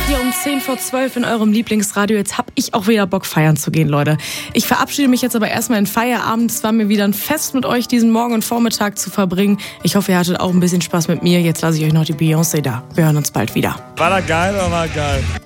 Hier um 10:10 in eurem Lieblingsradio. Jetzt hab ich auch wieder Bock, feiern zu gehen, Leute. Ich verabschiede mich jetzt aber erstmal in Feierabend. Es war mir wieder ein Fest, mit euch diesen Morgen und Vormittag zu verbringen. Ich hoffe, ihr hattet auch ein bisschen Spaß mit mir. Jetzt lasse ich euch noch die Beyoncé da. Wir hören uns bald wieder. War das geil oder war geil?